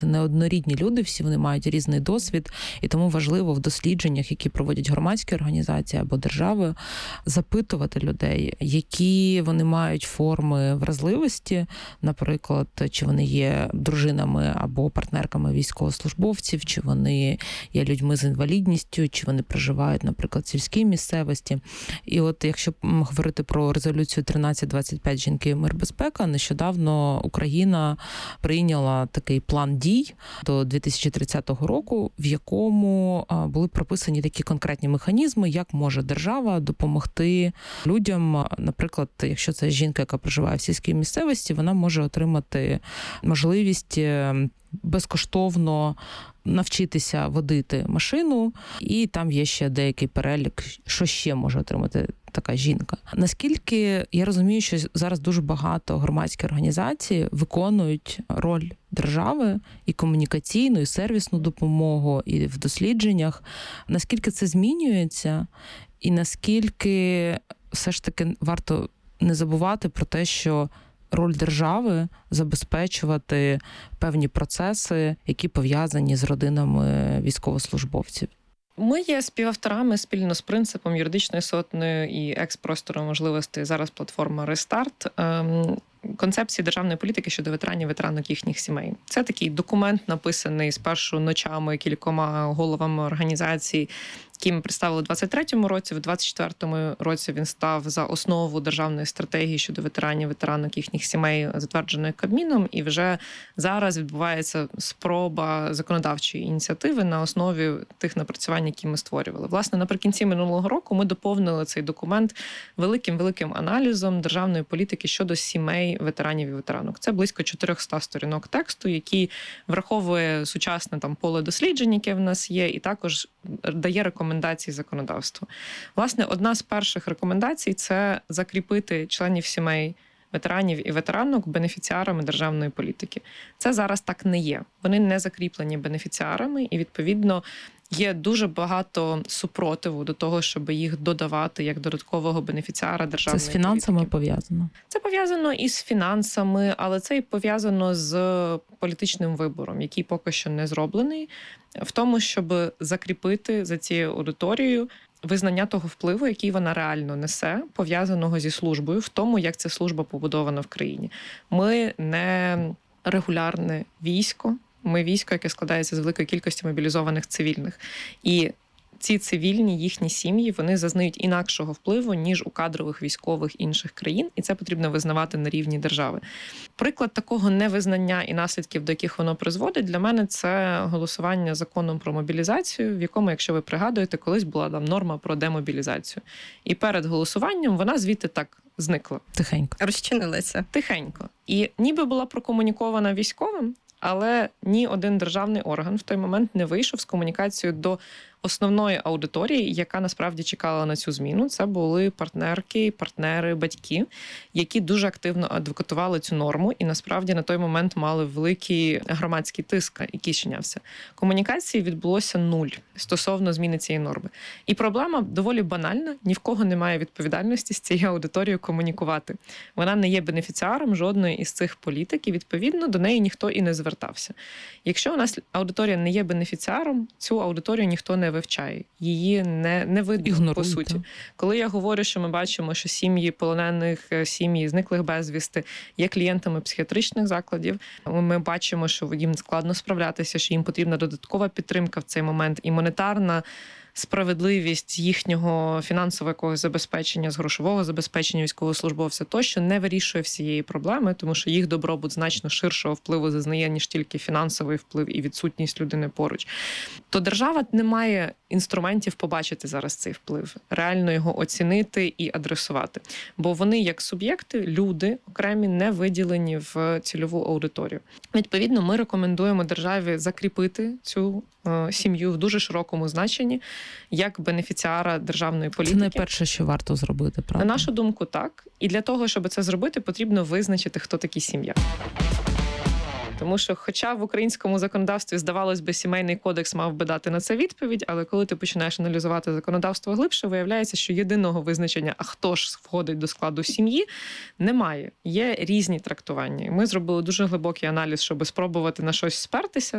неоднорідні люди, всі вони мають різний досвід, і тому важливо в дослідженнях, які проводять громадські організації або держави, запитувати людей, які вони мають форми вразливості, наприклад, чи вони є дружинами або партнерками військовослужбовців, чи вони є людьми з інвалідністю, чи вони проживають, наприклад, в сільській місцевості. І от якщо говорити про резолюцію 1325 «Жінки, мир, безпека», нещодавно Україна прийняла такий план дій до 2030 року, в якому були прописані такі конкретні механізми, як може держава допомогти людям. Наприклад, якщо це жінка, яка проживає в сільській місцевості, вона може отримати можливість безкоштовно навчитися водити машину, і там є ще деякий перелік, що ще може отримати така жінка. Наскільки я розумію, що зараз дуже багато громадських організацій виконують роль держави і комунікаційну, і сервісну допомогу, і в дослідженнях. Наскільки це змінюється, і наскільки все ж таки варто не забувати про те, що роль держави забезпечувати певні процеси, які пов'язані з родинами військовослужбовців. Ми є співавторами спільно з принципом юридичної сотні і екс-простору можливостей. Зараз платформа «Рестарт» концепції державної політики щодо ветеранів, ветеранок їхніх сімей. Це такий документ, написаний спершу ночами кількома головами організацій, які ми представили у 23-му році. В 24-му році він став за основу державної стратегії щодо ветеранів, ветеранок їхніх сімей, затвердженої Кабміном. І вже зараз відбувається спроба законодавчої ініціативи на основі тих напрацювань, які ми створювали. Власне, наприкінці минулого року ми доповнили цей документ великим аналізом державної політики щодо сімей ветеранів і ветеранок. Це близько 400 сторінок тексту, який враховує сучасне поле досліджень, яке в нас є, і також дає рекомендації законодавства. Власне, одна з перших рекомендацій – це закріпити членів сімей ветеранів і ветеранок бенефіціарами державної політики. Це зараз так не є. Вони не закріплені бенефіціарами, і, відповідно, є дуже багато супротиву до того, щоб їх додавати як додаткового бенефіціара державної політики. Це з фінансами пов'язано? Це пов'язано і з фінансами, але це і пов'язано з політичним вибором, який поки що не зроблений, в тому, щоб закріпити за цією аудиторією визнання того впливу, який вона реально несе, пов'язаного зі службою, в тому, як ця служба побудована в країні. Ми не регулярне військо, ми військо, яке складається з великої кількості мобілізованих цивільних. І ці цивільні, їхні сім'ї, вони зазнають інакшого впливу, ніж у кадрових військових інших країн, і це потрібно визнавати на рівні держави. Приклад такого невизнання і наслідків, до яких воно призводить, для мене це голосування законом про мобілізацію, в якому, якщо ви пригадуєте, колись була там норма про демобілізацію. І перед голосуванням вона звідти так зникла. Тихенько. Розчинилася. Тихенько. І ніби була прокомунікована військовим, але ні один державний орган в той момент не вийшов з комунікацією до основної аудиторії, яка насправді чекала на цю зміну. Це були партнерки, партнери, батьки, які дуже активно адвокатували цю норму і насправді на той момент мали великий громадський тиск, який чинявся. Комунікації відбулося 0 стосовно зміни цієї норми. І проблема доволі банальна. Ні в кого немає відповідальності з цією аудиторією комунікувати. Вона не є бенефіціаром жодної із цих політик, і відповідно до неї ніхто і не звертався. Якщо у нас аудиторія не є бенефіціаром, цю аудиторію ніхто не вивчає. Її не видно, по суті. Коли я говорю, що ми бачимо, що сім'ї полонених, сім'ї зниклих безвісти є клієнтами психіатричних закладів, ми бачимо, що їм складно справлятися, що їм потрібна додаткова підтримка в цей момент і монетарна справедливість їхнього фінансового якогось забезпечення, з грошового забезпечення військовослужбовця тощо не вирішує всієї проблеми, тому що їх добробут значно ширшого впливу зазнає, ніж тільки фінансовий вплив і відсутність людини поруч. То держава не має інструментів побачити зараз цей вплив, реально його оцінити і адресувати. Бо вони, як суб'єкти, люди окремі, не виділені в цільову аудиторію. Відповідно, ми рекомендуємо державі закріпити цю сім'ю в дуже широкому значенні як бенефіціара державної політики. Це найперше, що варто зробити, правда? На нашу думку, так. І для того, щоб це зробити, потрібно визначити, хто такі сім'я. Тому що, хоча в українському законодавстві, здавалось би, сімейний кодекс мав би дати на це відповідь, але коли ти починаєш аналізувати законодавство глибше, виявляється, що єдиного визначення, а хто ж входить до складу сім'ї, немає. Є різні трактування. І ми зробили дуже глибокий аналіз, щоб спробувати на щось спертися.